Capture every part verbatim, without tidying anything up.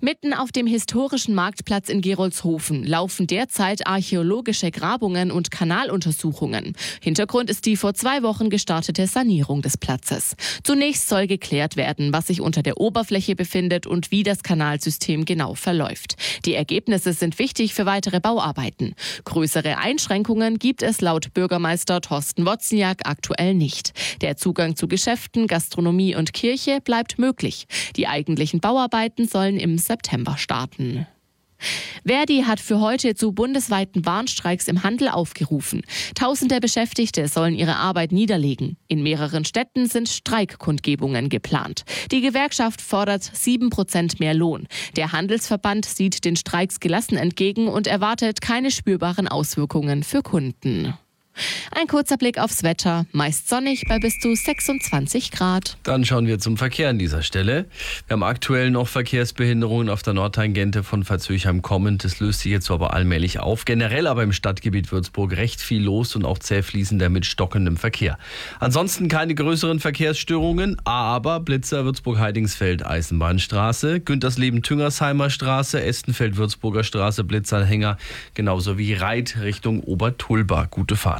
Mitten auf dem historischen Marktplatz in Gerolzhofen laufen derzeit archäologische Grabungen und Kanaluntersuchungen. Hintergrund ist die vor zwei Wochen gestartete Sanierung des Platzes. Zunächst soll geklärt werden, was sich unter der Oberfläche befindet und wie das Kanalsystem genau verläuft. Die Ergebnisse sind wichtig für weitere Bauarbeiten. Größere Einschränkungen gibt es laut Bürgermeister Thorsten Wozniak aktuell nicht. Der Zugang zu Geschäften, Gastronomie und Kirche bleibt möglich. Die eigentlichen Bauarbeiten sollen im September starten. Verdi hat für heute zu bundesweiten Warnstreiks im Handel aufgerufen. Tausende Beschäftigte sollen ihre Arbeit niederlegen. In mehreren Städten sind Streikkundgebungen geplant. Die Gewerkschaft fordert sieben Prozent mehr Lohn. Der Handelsverband sieht den Streiks gelassen entgegen und erwartet keine spürbaren Auswirkungen für Kunden. Ein kurzer Blick aufs Wetter. Meist sonnig bei bis zu sechsundzwanzig Grad. Dann schauen wir zum Verkehr an dieser Stelle. Wir haben aktuell noch Verkehrsbehinderungen auf der Nordtangente von Pfalz-Höchheim kommend. Das löst sich jetzt aber allmählich auf. Generell aber im Stadtgebiet Würzburg recht viel los und auch zäh fließender mit stockendem Verkehr. Ansonsten keine größeren Verkehrsstörungen, aber Blitzer Würzburg-Heidingsfeld Eisenbahnstraße, Güntersleben-Tüngersheimer Straße, Estenfeld-Würzburger Straße, Blitzanhänger, genauso wie Reit Richtung Obertulba. Gute Fahrt.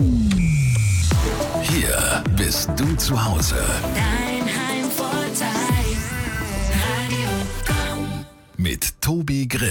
Hier bist du zu Hause. Dein Heimvorteil. Radio Komm. Mit Tobi Grimm.